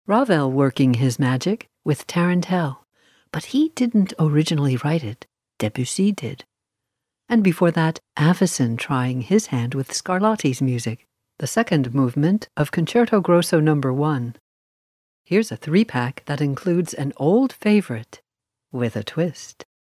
Ravel working his magic with Tarantelle, but he didn't originally write it. Debussy did. And before that, Avicen trying his hand with Scarlatti's music, the second movement of Concerto Grosso No. 1. Here's a 3-pack that includes an old favorite with a twist.